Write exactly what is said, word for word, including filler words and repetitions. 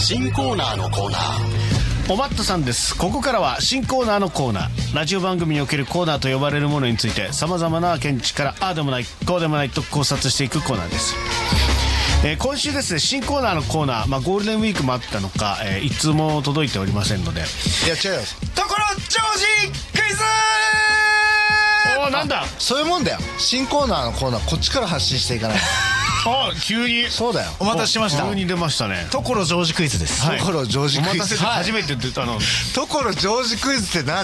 新コーナーのコーナー。 おまっとさんです。ここからは新コーナーのコーナー。ラジオ番組におけるコーナーと呼ばれるものについて様々な見地からああでもないこうでもないと考察していくコーナーです。えー、今週ですね、新コーナーのコーナー、まあ、ゴールデンウィークもあったのか、えー、一通も届いておりませんので、いや違うよ、 ところジョージクイズ。 おー、なんだ、 そういうもんだよ。新コーナーのコーナーこっちから発信していかない。 あ、急にそうだよ。 お待たせしました。 急に出ましたね。 ところジョージクイズです。 ところジョージクイズ。 お待たせて初めて出たの。 ところジョージクイズって何？